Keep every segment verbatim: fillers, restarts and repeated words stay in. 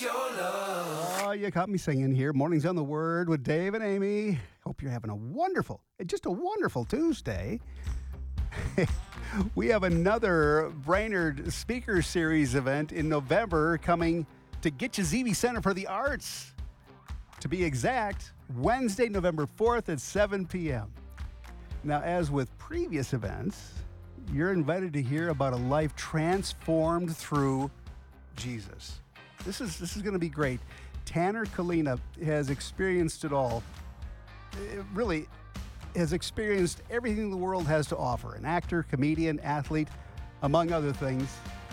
your love. Oh, you caught me singing here. Mornings on the Word with Dave and Amy. Hope you're having a wonderful, just a wonderful Tuesday. We have another Brainerd Speaker Series event in November coming to Gitche Zebe Center for the Arts. To be exact, Wednesday, November fourth at seven p.m. Now, as with previous events, you're invited to hear about a life transformed through Jesus. This is this is going to be great. Tanner Kalina has experienced it all. It really has experienced everything the world has to offer. An actor, comedian, athlete, among other things.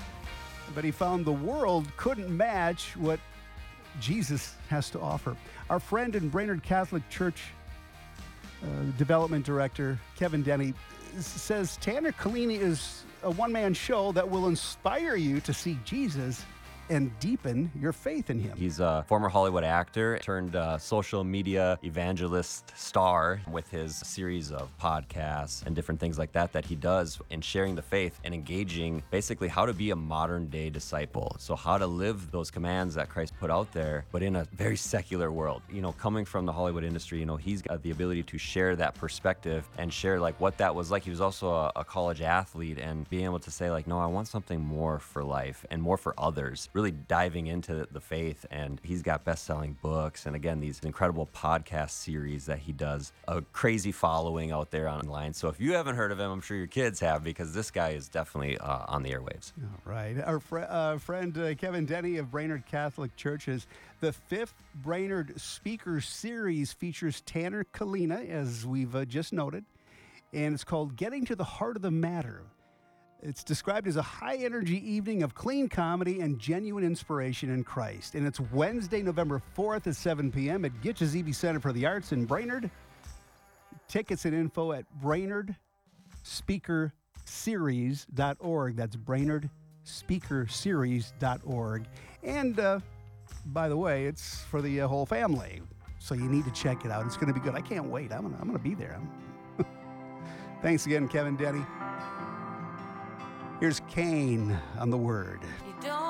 But he found the world couldn't match what Jesus has to offer. Our friend and Brainerd Catholic Church uh, development director, Kevin Denny, says Tanner Kalina is a one-man show that will inspire you to see Jesus and deepen your faith in him. He's a former Hollywood actor turned uh, social media evangelist star with his series of podcasts and different things like that that he does in sharing the faith and engaging basically how to be a modern day disciple. So how to live those commands that Christ put out there, but in a very secular world. You know, coming from the Hollywood industry, you know, he's got the ability to share that perspective and share like what that was like. He was also a, a college athlete and being able to say like, no, I want something more for life and more for others. Really diving into the faith, and he's got best-selling books and again these incredible podcast series that he does. A crazy following out there online. So if you haven't heard of him, I'm sure your kids have, because this guy is definitely uh, on the airwaves. All right. Our fr- uh, friend uh, Kevin Denny of Brainerd Catholic Churches. The fifth Brainerd Speaker Series features Tanner Kalina, as we've uh, just noted, and it's called Getting to the Heart of the Matter. It's described as a high-energy evening of clean comedy and genuine inspiration in Christ. And it's Wednesday, November fourth at seven p.m. at Gitche Zebe Center for the Arts in Brainerd. Tickets and info at brainerd speaker series dot org. That's brainerd speaker series dot org. And, uh, by the way, it's for the uh, whole family. So you need to check it out. It's going to be good. I can't wait. I'm going I'm to be there. Thanks again, Kevin Denny. Here's Kane on the Word. You don't